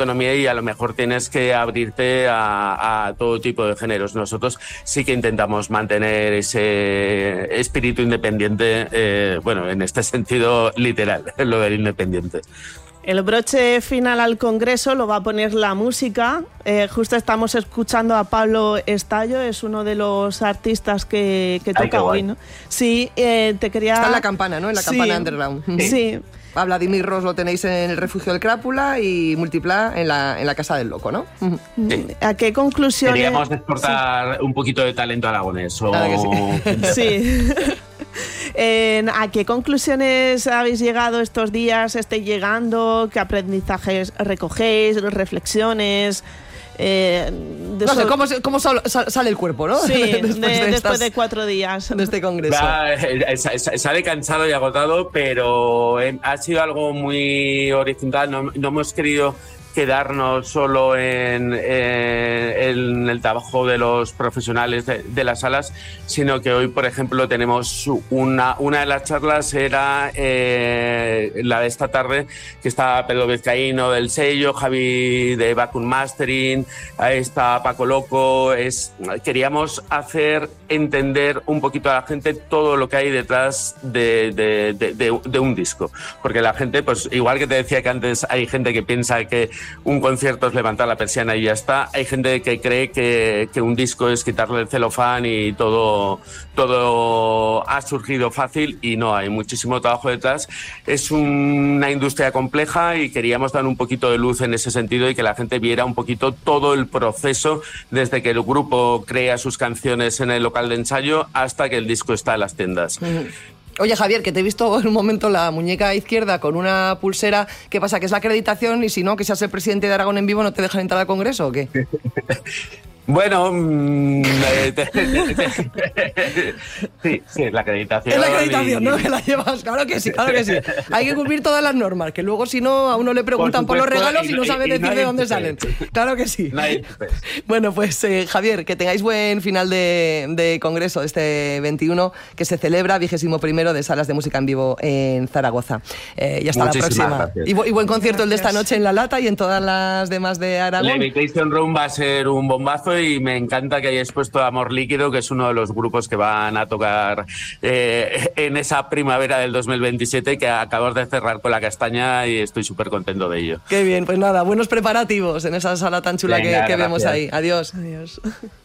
autonomía y a lo mejor tienes que abrirte a todo tipo de géneros. Nosotros sí que intentamos mantener ese espíritu independiente, bueno, en este sentido literal, lo del independiente. El broche final al congreso lo va a poner la música. Justo estamos escuchando a Pablo Estallo, es uno de los artistas que toca hoy, ¿no? Sí, te quería... Está en la campana, ¿no? En la campana underground. Sí. A Vladimir Ros lo tenéis en el Refugio del Crápula y Multipla en la Casa del Loco, ¿no? Sí. ¿A qué conclusiones...? Queríamos exportar un poquito de talento aragonés. Sí. ¿A qué conclusiones habéis llegado estos días? ¿Estáis llegando? ¿Qué aprendizajes recogéis? ¿Reflexiones? No sé, ¿cómo sale el cuerpo, no? Sí, después de 4 días. De este congreso. Sale cansado y agotado, pero ha sido algo muy horizontal. No hemos querido quedarnos solo en el trabajo de los profesionales de las salas, sino que hoy, por ejemplo, tenemos una de las charlas era la de esta tarde, que está Pedro Vizcaíno del sello, Javi de Vacuum Mastering, ahí está Paco Loco. Queríamos hacer entender un poquito a la gente todo lo que hay detrás de un disco, porque la gente, pues igual que te decía que antes hay gente que piensa que un concierto es levantar la persiana y ya está, hay gente que cree que un disco es quitarle el celofán y todo ha surgido fácil, y no, hay muchísimo trabajo detrás. Es una industria compleja y queríamos dar un poquito de luz en ese sentido y que la gente viera un poquito todo el proceso desde que el grupo crea sus canciones en el local de ensayo hasta que el disco está en las tiendas. Oye, Javier, que te he visto en un momento la muñeca izquierda con una pulsera. ¿Qué pasa? ¿Que es la acreditación y si no, que seas el presidente de Aragón en Vivo, no te dejan entrar al Congreso o qué? Bueno, sí, la acreditación. Es la acreditación, ¿no? Que la llevas, claro que sí. Hay que cumplir todas las normas, que luego si no a uno le preguntan por los regalos y no sabe decir de dónde salen. Claro que sí. Bueno, pues Javier, que tengáis buen final de congreso este 21, que se celebra 21º de Salas de Música en Vivo en Zaragoza. Y hasta Muchísimas la próxima. Gracias. Y buen concierto el de esta noche en La Lata y en todas las demás de Aragón. Levitation Room va a ser un bombazo y me encanta que hayáis puesto Amor Líquido, que es uno de los grupos que van a tocar en esa primavera del 2027, que acabamos de cerrar con La Castaña y estoy súper contento de ello. Qué bien, pues nada, buenos preparativos en esa sala tan chula. Venga, que vemos ahí. Adiós. Adiós.